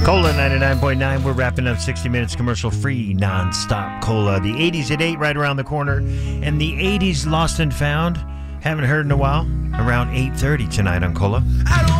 Cola 99.9. We're wrapping up 60 minutes commercial-free, non-stop Cola. The 80s at 8 right around the corner. And the 80s lost and found. Haven't heard in a while. Around 8:30 tonight on Cola.